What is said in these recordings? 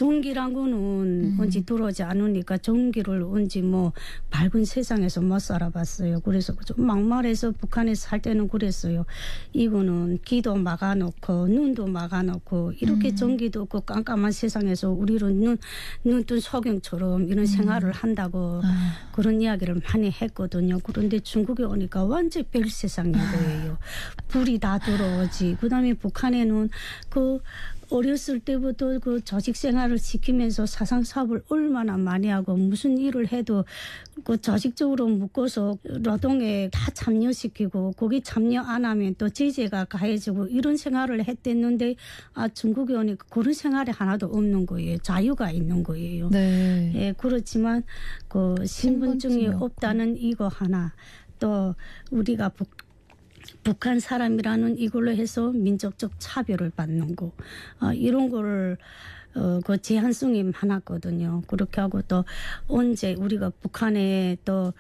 전기란 거는 언제 들어오지 않으니까 전기를 언제 뭐 밝은 세상에서 못 살아봤어요. 그래서 좀 막말해서 북한에 살 때는 그랬어요. 이거는 귀도 막아놓고 눈도 막아놓고 이렇게 전기도 없고 깜깜한 세상에서 우리는 눈뜬 소경처럼 이런 생활을 한다고 그런 이야기를 많이 했거든요. 그런데 중국에 오니까 완전 별 세상인 거예요. 불이 다 들어오지. 그다음에 북한에는 그 어렸을 때부터 그 조직 생활을 지키면서 사상 사업을 얼마나 많이 하고 무슨 일을 해도 그 조직적으로 묶어서 노동에 다 참여시키고 거기 참여 안 하면 또 제재가 가해지고 이런 생활을 했댔는데 중국에 오니까 그런 생활이 하나도 없는 거예요. 자유가 있는 거예요. 네. 예, 그렇지만 그 신분증이 없다는 이거 하나 또 우리가 북한 사람이라는 이걸로 해서 민족적 차별을 받는 거 이런 거를 그 제한성이 많았거든요. 그렇게 하고 또 언제 우리가 북한에 또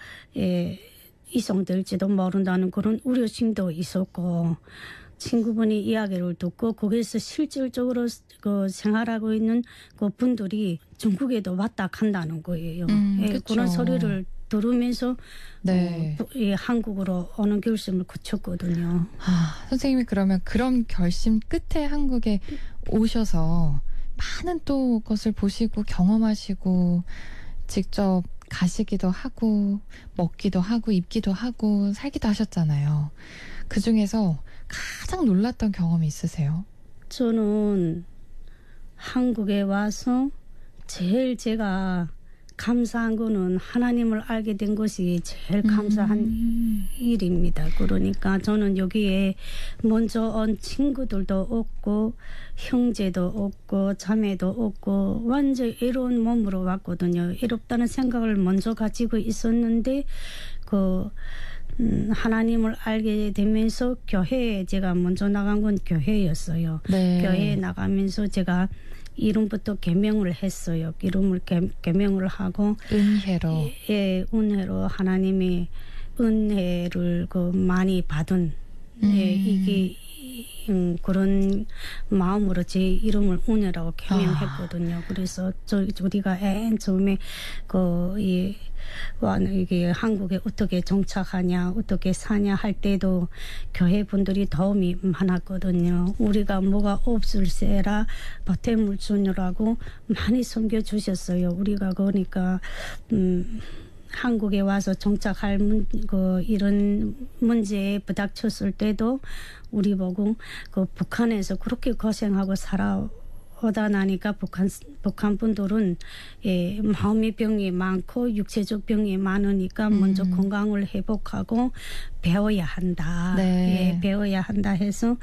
이송될지도 모른다는 그런 우려심도 있었고 친구분이 이야기를 듣고 거기에서 실질적으로 그 생활하고 있는 그 분들이 중국에도 왔다 간다는 거예요. 그렇죠. 그런 소리를 들으면서 네. 한국으로 오는 결심을 거쳤거든요. 선생님이 그러면 그런 결심 끝에 한국에 오셔서 많은 또 것을 보시고 경험하시고 직접 가시기도 하고 먹기도 하고 입기도 하고 살기도 하셨잖아요. 그중에서 가장 놀랐던 경험이 있으세요? 저는 한국에 와서 제일 제가 감사한 거는 하나님을 알게 된 것이 제일 감사한 일입니다. 그러니까 저는 여기에 먼저 온 친구들도 없고 형제도 없고 자매도 없고 완전 외로운 몸으로 왔거든요. 외롭다는 생각을 먼저 가지고 있었는데 하나님을 알게 되면서 교회에 제가 먼저 나간 건 교회였어요. 네. 교회에 나가면서 제가 이름부터 개명을 했어요. 이름을 개명을 하고 은혜로. 예, 은혜로 하나님의 은혜를 많이 받은 이게 그런 마음으로 제 이름을 은혜라고 개명했거든요. 그래서 우리가 맨 처음에 이게 한국에 어떻게 정착하냐 어떻게 사냐 할 때도 교회 분들이 도움이 많았거든요. 우리가 뭐가 없을세라 보탬을 주느라고 많이 섬겨주셨어요. 우리가 그러니까 한국에 와서 정착할 이런 문제에 부닥쳤을 때도 우리 보고 북한에서 그렇게 고생하고 살아오다 나니까 북한 분들은 마음의 병이 많고 육체적 병이 많으니까 먼저 건강을 회복하고 배워야 한다. 네. 배워야 한다 해서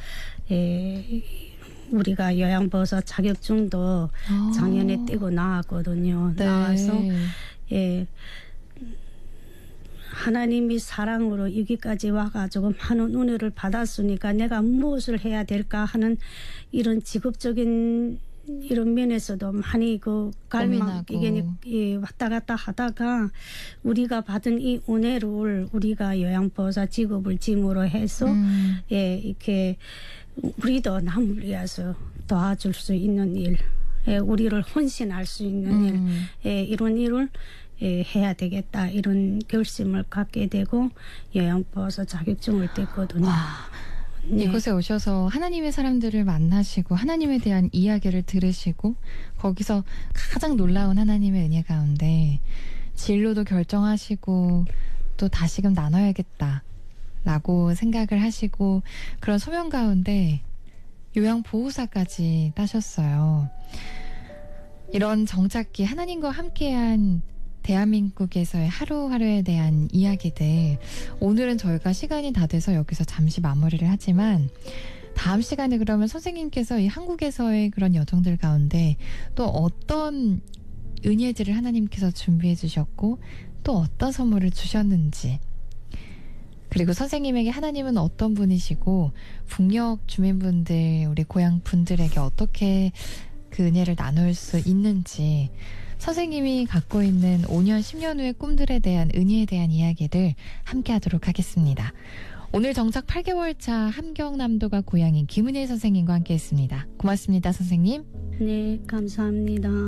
우리가 요양보호사 자격증도 작년에 떼고 나왔거든요. 네. 나와서 하나님이 사랑으로 여기까지 와가지고 많은 은혜를 받았으니까 내가 무엇을 해야 될까 하는 이런 직업적인 이런 면에서도 많이 갈망 이게 왔다 갔다 하다가 우리가 받은 이 은혜를 우리가 요양보호사 직업을 짐으로 해서 이렇게 우리도 남을 위해서 도와줄 수 있는 일, 우리를 헌신할 수 있는 일, 이런 일을 해야 되겠다 이런 결심을 갖게 되고 요양보호사 자격증을 뗐거든요. 네. 이곳에 오셔서 하나님의 사람들을 만나시고 하나님에 대한 이야기를 들으시고 거기서 가장 놀라운 하나님의 은혜 가운데 진로도 결정하시고 또 다시금 나눠야겠다라고 생각을 하시고 그런 소명 가운데 요양보호사까지 따셨어요. 이런 정착기 하나님과 함께한 대한민국에서의 하루하루에 대한 이야기들 오늘은 저희가 시간이 다 돼서 여기서 잠시 마무리를 하지만 다음 시간에 그러면 선생님께서 이 한국에서의 그런 여정들 가운데 또 어떤 은혜들을 하나님께서 준비해 주셨고 또 어떤 선물을 주셨는지 그리고 선생님에게 하나님은 어떤 분이시고 북녘 주민분들 우리 고향 분들에게 어떻게 그 은혜를 나눌 수 있는지 선생님이 갖고 있는 5년, 10년 후의 꿈들에 대한 은혜에 대한 이야기들 함께 하도록 하겠습니다. 오늘 정착 8개월 차 함경남도가 고향인 김은혜 선생님과 함께 했습니다. 고맙습니다, 선생님. 네, 감사합니다.